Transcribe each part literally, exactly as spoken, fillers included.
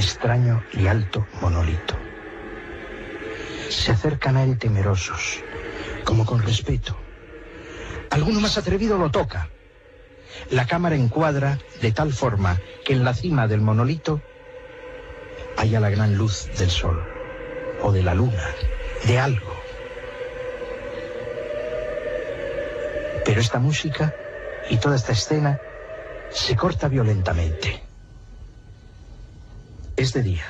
extraño y alto monolito. Se acercan a él temerosos, como con respeto. Alguno más atrevido lo toca. La cámara encuadra de tal forma que en la cima del monolito haya la gran luz del sol, o de la luna, de algo. Pero esta música y toda esta escena se corta violentamente. Es de día.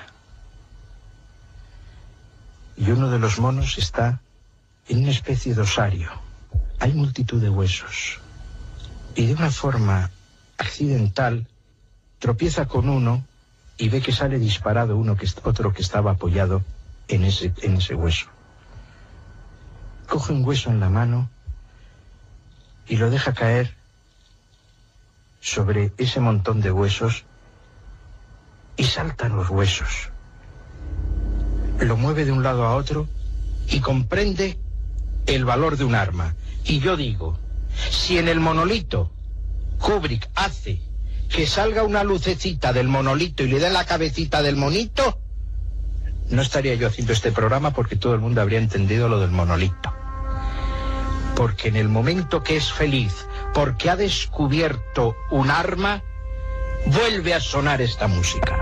Y uno de los monos está en una especie de osario. Hay multitud de huesos. Y de una forma accidental tropieza con uno y ve que sale disparado uno que otro que estaba apoyado en ese, en ese hueso. Coge un hueso en la mano y lo deja caer sobre ese montón de huesos y saltan los huesos. Lo mueve de un lado a otro y comprende el valor de un arma. Y yo digo, si en el monolito Kubrick hace que salga una lucecita del monolito y le da la cabecita del monito, no estaría yo haciendo este programa porque todo el mundo habría entendido lo del monolito. Porque en el momento que es feliz, porque ha descubierto un arma, vuelve a sonar esta música.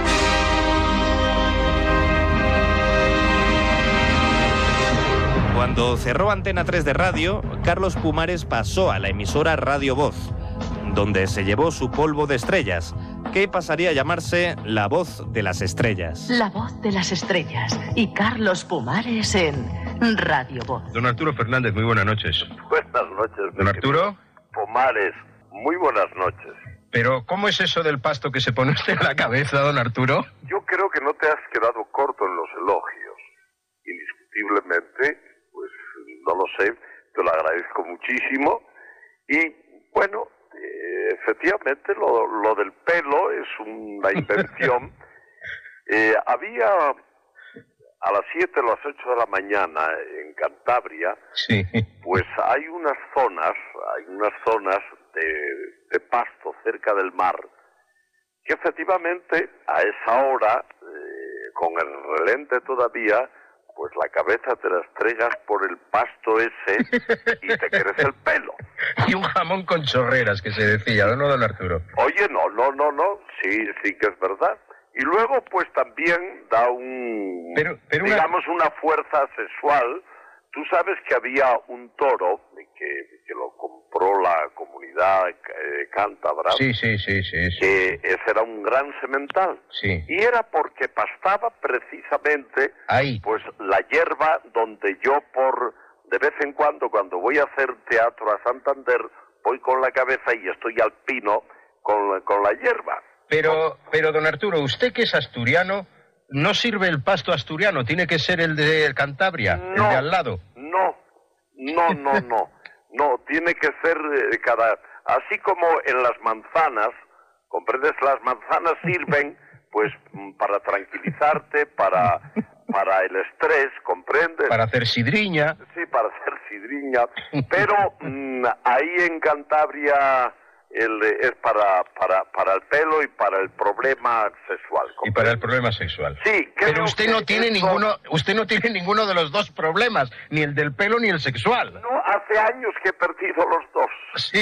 Cuando cerró Antena tres de Radio, Carlos Pumares pasó a la emisora Radio Voz, donde se llevó su polvo de estrellas, que pasaría a llamarse La Voz de las Estrellas. La Voz de las Estrellas y Carlos Pumares en Radio Voz. Don Arturo Fernández, muy buenas noches. Buenas noches. Don Arturo. Pumares, muy buenas noches. Pero, ¿cómo es eso del pasto que se pone usted en la cabeza, don Arturo? Yo creo que no te has quedado corto en los elogios. Indiscutiblemente, pues no lo sé, te lo agradezco muchísimo. Y, bueno, eh, efectivamente lo, lo del pelo es una invención. eh, había a las siete o las ocho de la mañana en Cantabria, sí, pues hay unas zonas, hay unas zonas de, de pasto cerca del mar, que efectivamente a esa hora, eh, con el relente todavía, pues la cabeza te la estregas por el pasto ese y te crece el pelo. Y un jamón con chorreras, que se decía, ¿no, don Arturo? Oye, no, no, no, no, sí, sí que es verdad. Y luego, pues también da un, pero, pero digamos, una... una fuerza sexual. Tú sabes que había un toro que, que lo compró la comunidad eh, cántabra. Sí, sí, sí, sí, sí. Que ese era un gran semental. Sí. Y era porque pastaba precisamente, ahí, pues, la hierba donde yo por, de vez en cuando, cuando voy a hacer teatro a Santander, voy con la cabeza y estoy alpino con, con la hierba. Pero, pero, don Arturo, usted que es asturiano, no sirve el pasto asturiano, tiene que ser el de Cantabria, no, el de al lado. No, no, no, no, no, tiene que ser eh, cada... Así como en las manzanas, ¿comprendes? Las manzanas sirven, pues, para tranquilizarte, para, para el estrés, ¿comprendes? Para hacer sidriña. Sí, para hacer sidriña, pero mmm, ahí en Cantabria... El, es para, para, para el pelo y para el problema sexual. ¿comprende? Y para el problema sexual. Sí, pero usted no tiene esto... ninguno, usted no tiene ninguno de los dos problemas, ni el del pelo ni el sexual. No, hace años que he perdido los dos. Sí.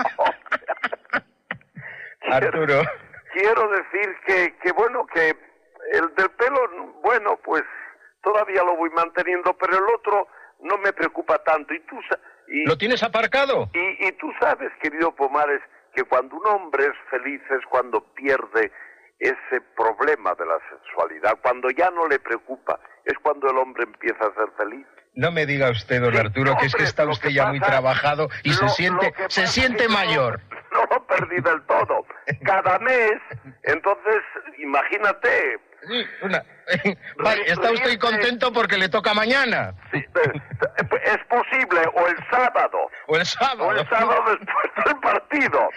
quiero, Arturo. Quiero decir que, que bueno, que el del pelo, bueno, pues todavía lo voy manteniendo, pero el otro no me preocupa tanto. Y tú y, ¿Lo tienes aparcado? Y, y tú sabes, querido Pumares, que cuando un hombre es feliz es cuando pierde ese problema de la sexualidad, cuando ya no le preocupa, es cuando el hombre empieza a ser feliz. No me diga usted, don sí, Arturo, no, que es que está usted que ya pasa, muy trabajado y lo, se siente, se siente mayor. No, no lo perdí del todo. Cada mes, entonces, imagínate... Sí, una... Vale, está usted contento porque le toca mañana. Sí, es posible, o el sábado. O el sábado. O el sábado después del partido.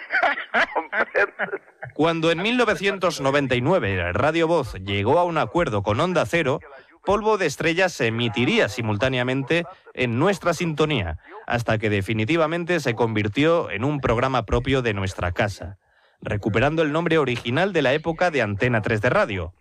Cuando en mil novecientos noventa y nueve Radio Voz llegó a un acuerdo con Onda Cero, Polvo de Estrellas se emitiría simultáneamente en nuestra sintonía, hasta que definitivamente se convirtió en un programa propio de nuestra casa, recuperando el nombre original de la época de Antena tres de Radio.